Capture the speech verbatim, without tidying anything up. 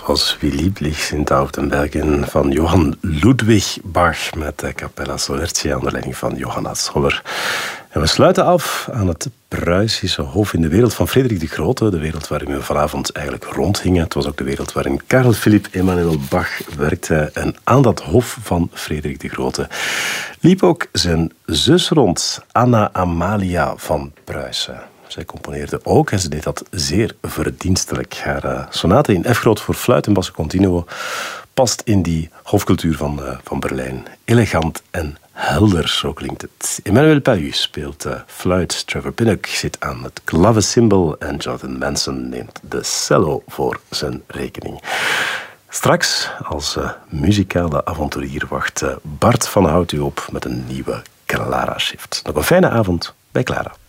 Dat was Wie lieblich sind auf den Bergen van Johann Ludwig Bach met de Capella Solertia onder leiding van Johannes Holler. En we sluiten af aan het Pruisische Hof in de wereld van Frederik de Grote. De wereld waarin we vanavond eigenlijk rondhingen. Het was ook de wereld waarin Karel Philipp Emanuel Bach werkte. En aan dat hof van Frederik de Grote liep ook zijn zus rond, Anna Amalia van Pruisen. Zij componeerde ook en ze deed dat zeer verdienstelijk. Haar uh, sonate in F groot voor fluit en basso continuo past in die hofcultuur van, uh, van Berlijn. Elegant en helder, zo klinkt het. Emmanuel Pahu speelt uh, fluit, Trevor Pinnock zit aan het klavecimbal en Jonathan Manson neemt de cello voor zijn rekening. Straks, als uh, muzikale avonturier, wacht uh, Bart van Hout u op met een nieuwe Clara-shift. Nog een fijne avond bij Clara.